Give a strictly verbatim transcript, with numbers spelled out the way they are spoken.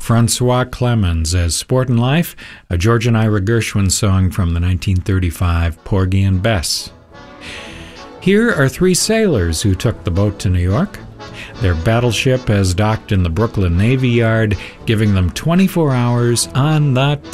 Francois Clemens as Sportin' Life, a George and Ira Gershwin song from the nineteen thirty-five Porgy and Bess. Here are three sailors who took the boat to New York. Their battleship has docked in the Brooklyn Navy Yard, giving them twenty-four hours on the